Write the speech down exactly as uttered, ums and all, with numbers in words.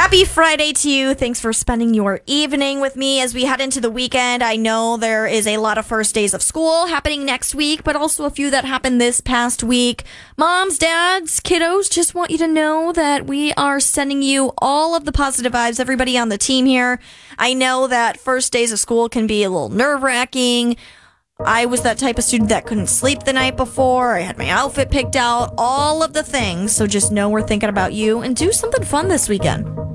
Happy Friday to you. Thanks for spending your evening with me as we head into the weekend. I know there is a lot of first days of school happening next week, but also a few that happened this past week. Moms, dads, kiddos, just want you to know that we are sending you all of the positive vibes, everybody on the team here. I know that first days of school can be a little nerve-wracking. I was that type of student that couldn't sleep the night before. I had my outfit picked out, all of the things. So just know we're thinking about you and do something fun this weekend.